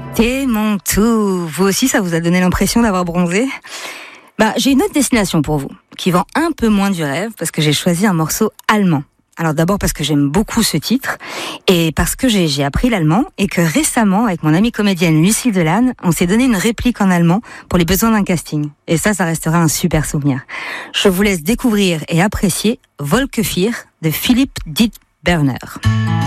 T'es mon tout. Vous aussi, ça vous a donné l'impression d'avoir bronzé ? J'ai une autre destination pour vous, qui vend un peu moins du rêve, parce que j'ai choisi un morceau allemand. Alors d'abord parce que j'aime beaucoup ce titre, et parce que j'ai appris l'allemand, et que récemment, avec mon amie comédienne Lucille Delanne, on s'est donné une réplique en allemand pour les besoins d'un casting. Et ça restera un super souvenir. Je vous laisse découvrir et apprécier Wolke 4 de Philipp Dietberner.